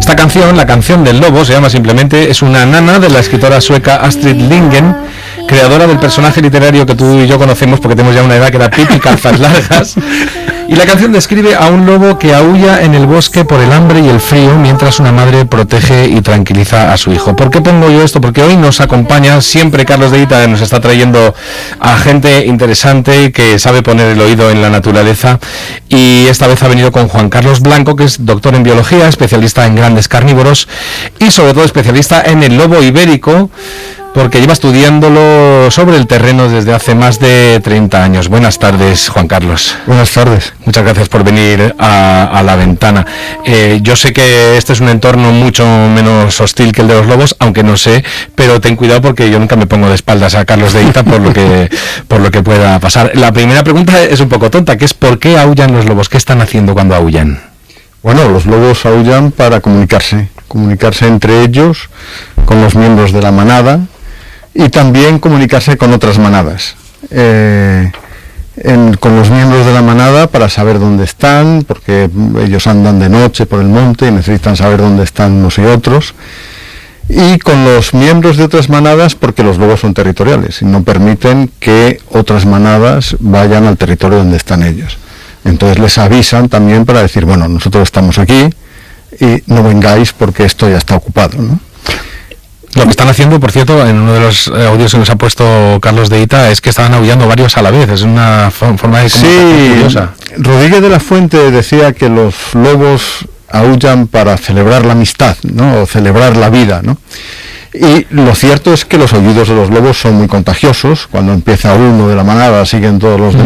Esta canción, la canción del lobo, se llama simplemente, es una nana de la escritora sueca Astrid Lindgren, creadora del personaje literario que tú y yo conocemos porque tenemos ya una edad, que era Pippi Calzas Largas. Y la canción describe a un lobo que aúlla en el bosque por el hambre y el frío mientras una madre protege y tranquiliza a su hijo. ¿Por qué pongo yo esto? Porque hoy nos acompaña siempre Carlos de Ita, nos está trayendo a gente interesante que sabe poner el oído en la naturaleza, y esta vez ha venido con Juan Carlos Blanco, que es doctor en biología, especialista en grandes carnívoros y sobre todo especialista en el lobo ibérico, porque lleva estudiándolo sobre el terreno desde hace más de 30 años. Buenas tardes, Juan Carlos. Buenas tardes. Muchas gracias por venir a La Ventana. Yo sé que este es un entorno mucho menos hostil que el de los lobos, aunque no sé, pero ten cuidado porque yo nunca me pongo de espaldas a Carlos de Ita por lo que pueda pasar. La primera pregunta es un poco tonta, que es ¿por qué aúllan los lobos? ¿Qué están haciendo cuando aúllan? Bueno, los lobos aúllan para comunicarse entre ellos, con los miembros de la manada, y también comunicarse con otras manadas. Con los miembros de la manada para saber dónde están, porque ellos andan de noche por el monte y necesitan saber dónde están unos y otros. Y con los miembros de otras manadas porque los lobos son territoriales y no permiten que otras manadas vayan al territorio donde están ellos. Entonces les avisan también para decir, bueno, nosotros estamos aquí y no vengáis porque esto ya está ocupado, ¿no? Lo que están haciendo, por cierto, en uno de los audios que nos ha puesto Carlos de Ita, es que estaban aullando varios a la vez. Es una forma de comunicación curiosa. Rodríguez de la Fuente decía que los lobos aúllan para celebrar la amistad, ¿no? O celebrar la vida, ¿no? Y lo cierto es que los aullidos de los lobos son muy contagiosos. Cuando empieza uno de la manada, siguen todos los demás.